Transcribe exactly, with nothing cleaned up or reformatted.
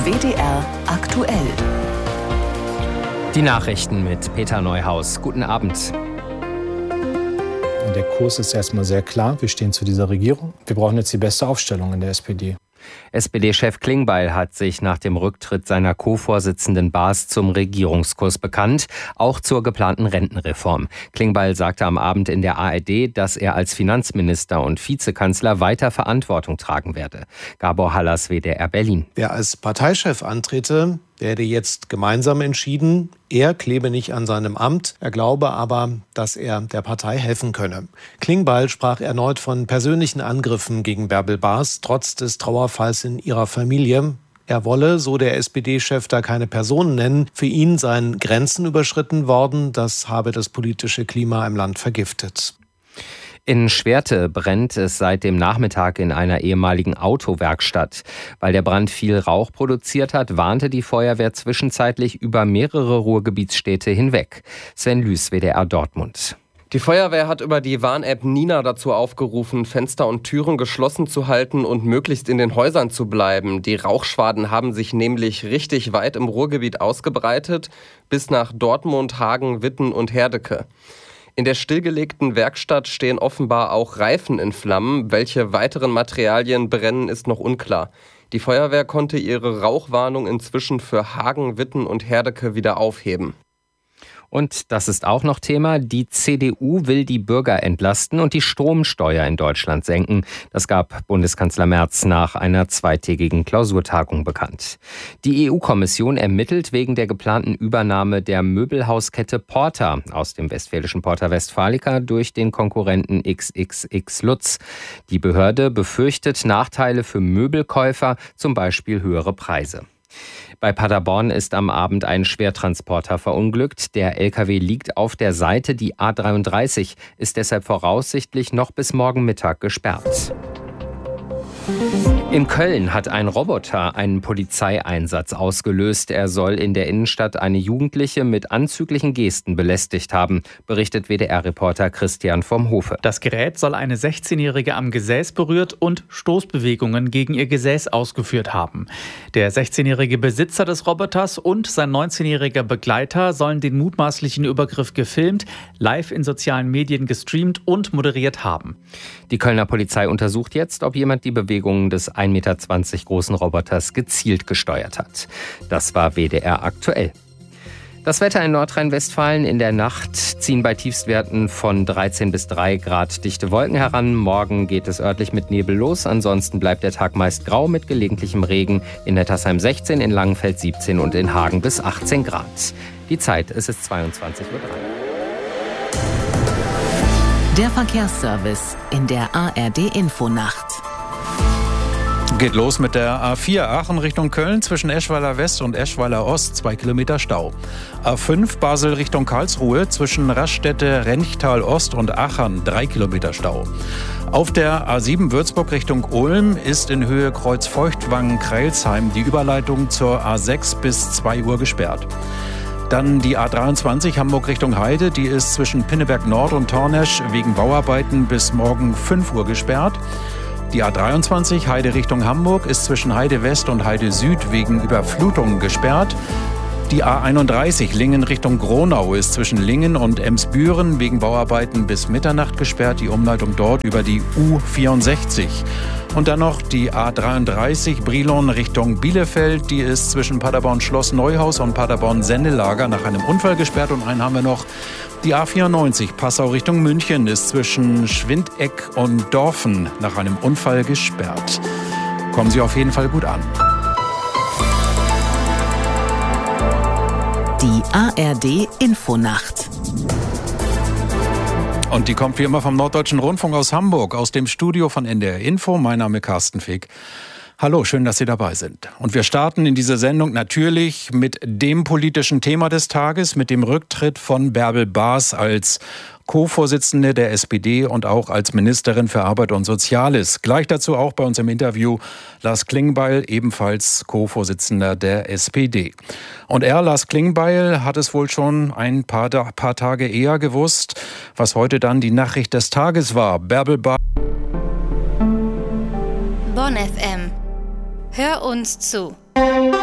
W D R aktuell. Die Nachrichten mit Peter Neuhaus. Guten Abend. Der Kurs ist erstmal sehr klar. Wir stehen zu dieser Regierung. Wir brauchen jetzt die beste Aufstellung in der S P D. S P D-Chef Klingbeil hat sich nach dem Rücktritt seiner Co-Vorsitzenden Baas zum Regierungskurs bekannt, auch zur geplanten Rentenreform. Klingbeil sagte am Abend in der A R D, dass er als Finanzminister und Vizekanzler weiter Verantwortung tragen werde. Gabor Hallas, W D R Berlin. Wer als Parteichef antrete, werde jetzt gemeinsam entschieden. Er klebe nicht an seinem Amt. Er glaube aber, dass er der Partei helfen könne. Klingbeil sprach erneut von persönlichen Angriffen gegen Bärbel Baas, trotz des Trauerfalls in ihrer Familie. Er wolle, so der S P D-Chef, da keine Personen nennen. Für ihn seien Grenzen überschritten worden. Das habe das politische Klima im Land vergiftet. In Schwerte brennt es seit dem Nachmittag in einer ehemaligen Autowerkstatt. Weil der Brand viel Rauch produziert hat, warnte die Feuerwehr zwischenzeitlich über mehrere Ruhrgebietsstädte hinweg. Sven Lüß, W D R Dortmund. Die Feuerwehr hat über die Warn-App Nina dazu aufgerufen, Fenster und Türen geschlossen zu halten und möglichst in den Häusern zu bleiben. Die Rauchschwaden haben sich nämlich richtig weit im Ruhrgebiet ausgebreitet, bis nach Dortmund, Hagen, Witten und Herdecke. In der stillgelegten Werkstatt stehen offenbar auch Reifen in Flammen. Welche weiteren Materialien brennen, ist noch unklar. Die Feuerwehr konnte ihre Rauchwarnung inzwischen für Hagen, Witten und Herdecke wieder aufheben. Und das ist auch noch Thema. Die C D U will die Bürger entlasten und die Stromsteuer in Deutschland senken. Das gab Bundeskanzler Merz nach einer zweitägigen Klausurtagung bekannt. Die E U-Kommission ermittelt wegen der geplanten Übernahme der Möbelhauskette Porta aus dem westfälischen Porta Westfalica durch den Konkurrenten X X X Lutz. Die Behörde befürchtet Nachteile für Möbelkäufer, zum Beispiel höhere Preise. Bei Paderborn ist am Abend ein Schwertransporter verunglückt. Der L K W liegt auf der Seite. Die A dreiunddreißig ist deshalb voraussichtlich noch bis morgen Mittag gesperrt. In Köln hat ein Roboter einen Polizeieinsatz ausgelöst. Er soll in der Innenstadt eine Jugendliche mit anzüglichen Gesten belästigt haben, berichtet W D R-Reporter Christian vom Hofe. Das Gerät soll eine sechzehnjährige am Gesäß berührt und Stoßbewegungen gegen ihr Gesäß ausgeführt haben. Der sechzehnjährige Besitzer des Roboters und sein neunzehnjähriger Begleiter sollen den mutmaßlichen Übergriff gefilmt, live in sozialen Medien gestreamt und moderiert haben. Die Kölner Polizei untersucht jetzt, ob jemand die Bewegungen des ein Meter zwanzig großen Roboters gezielt gesteuert hat. Das war W D R aktuell. Das Wetter in Nordrhein-Westfalen: In der Nacht ziehen bei Tiefstwerten von dreizehn bis drei Grad dichte Wolken heran. Morgen geht es örtlich mit Nebel los. Ansonsten bleibt der Tag meist grau mit gelegentlichem Regen. In Nettersheim sechzehn, in Langenfeld siebzehn und in Hagen bis achtzehn Grad. Die Zeit, es ist zweiundzwanzig Uhr drei. Der Verkehrsservice in der A R D-Infonacht. Geht los mit der A vier Aachen Richtung Köln zwischen Eschweiler West und Eschweiler Ost, zwei Kilometer Stau. A fünf Basel Richtung Karlsruhe zwischen Raststätte, Renchtal Ost und Achern, drei Kilometer Stau. Auf der A sieben Würzburg Richtung Ulm ist in Höhe Kreuz Feuchtwangen-Kreilsheim die Überleitung zur A sechs bis zwei Uhr gesperrt. Dann die A dreiundzwanzig Hamburg Richtung Heide, die ist zwischen Pinneberg Nord und Tornesch wegen Bauarbeiten bis morgen fünf Uhr gesperrt. Die A dreiundzwanzig Heide Richtung Hamburg ist zwischen Heide West und Heide Süd wegen Überflutung gesperrt. Die A einunddreißig Lingen Richtung Gronau ist zwischen Lingen und Emsbüren wegen Bauarbeiten bis Mitternacht gesperrt. Die Umleitung dort über die U vierundsechzig. Und dann noch die A dreiunddreißig Brilon Richtung Bielefeld. Die ist zwischen Paderborn Schloss Neuhaus und Paderborn Sendelager nach einem Unfall gesperrt. Und einen haben wir noch. Die A vierundneunzig Passau Richtung München ist zwischen Schwindeck und Dorfen nach einem Unfall gesperrt. Kommen Sie auf jeden Fall gut an. Die A R D-Infonacht. Und die kommt wie immer vom Norddeutschen Rundfunk aus Hamburg, aus dem Studio von N D R Info. Mein Name ist Carsten Fick. Hallo, schön, dass Sie dabei sind. Und wir starten in diese Sendung natürlich mit dem politischen Thema des Tages, mit dem Rücktritt von Bärbel Baas als Co-Vorsitzende der S P D und auch als Ministerin für Arbeit und Soziales. Gleich dazu auch bei uns im Interview Lars Klingbeil, ebenfalls Co-Vorsitzender der S P D. Und er, Lars Klingbeil, hat es wohl schon ein paar, paar Tage eher gewusst, was heute dann die Nachricht des Tages war. Bärbel Baas. Bonn F M. Hör uns zu.